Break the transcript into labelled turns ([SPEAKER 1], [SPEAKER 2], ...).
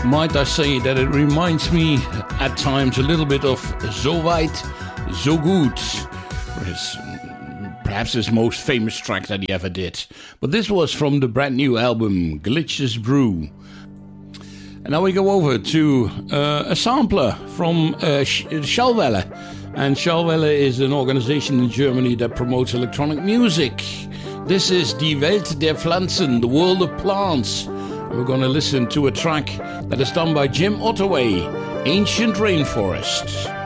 [SPEAKER 1] Might I say that it reminds me at times a little bit of So Weit, So Gut, perhaps his most famous track that he ever did. But this was from the brand new album Glitches Brew. And now we go over to a sampler from Schallwelle. And Schallwelle is an organization in Germany that promotes electronic music. This is Die Welt der Pflanzen, the world of plants. We're going to listen to a track that is done by Jim Ottaway, Ancient Rainforest.